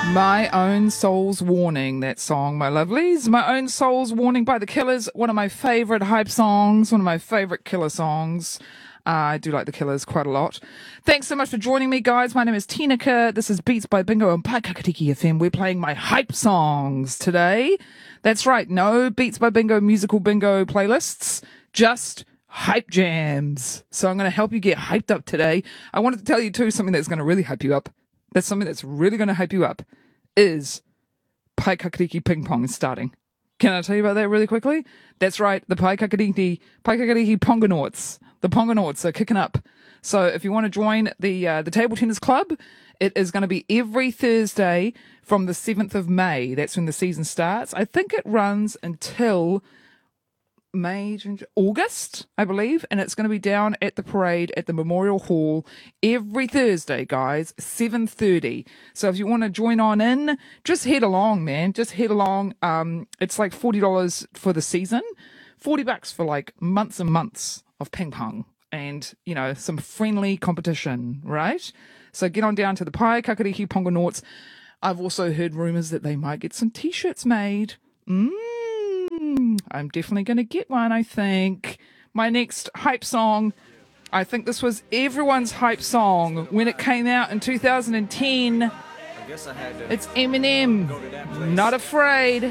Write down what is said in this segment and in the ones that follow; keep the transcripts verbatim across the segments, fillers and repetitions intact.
My Own Soul's Warning, that song, my lovelies. My Own Soul's Warning by The Killers, one of my favourite hype songs, one of my favourite Killer songs. Uh, I do like The Killers quite a lot. Thanks so much for joining me, guys. My name is Tinaka. This is Beats by Bingo on Paikakatiki F M. We're playing my hype songs today. That's right, no Beats by Bingo musical bingo playlists, just hype jams. So I'm going to help you get hyped up today. I wanted to tell you, too, something that's going to really hype you up. That's something that's really going to hype you up. Is Paikakatiki Ping Pong starting. Can I tell you about that really quickly? That's right, the Paikakatiki, Paikakatiki Pongonauts. The Pongonauts are kicking up. So if you want to join the uh, the Table Tennis Club, it is going to be every Thursday from the seventh of May. That's when the season starts. I think it runs until May, June, August, I believe, and it's going to be down at the parade at the Memorial Hall every Thursday, guys, seven thirty. So if you want to join on in, just head along, man. Just head along. Um, it's like forty dollars for the season, forty bucks for like months and months of ping pong and, you know, some friendly competition, right? So get on down to the Paikakatiki Pongonauts. I've also heard rumors that they might get some t-shirts made. Mmm. I'm definitely going to get one, I think. My next hype song, I think this was everyone's hype song when it came out in two thousand ten. It's Eminem, Not Afraid.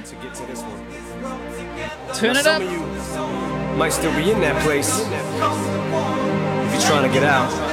Turn it up. Might still be in that place if you're trying to get out.